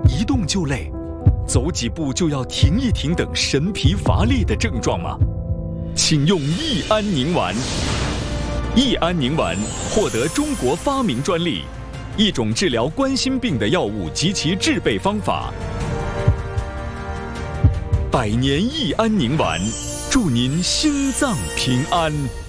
一动就累，走几步就要停一停等神疲乏力的症状吗？请用益安宁丸。益安宁丸获得中国发明专利，一种治疗冠心病的药物及其制备方法。百年益安宁丸，祝您心脏平安。